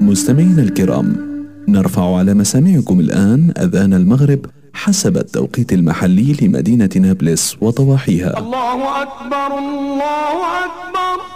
مستمعينا الكرام، نرفع على مسامعكم الآن أذان المغرب حسب التوقيت المحلي لمدينة نابلس وضواحيها. الله أكبر الله أكبر.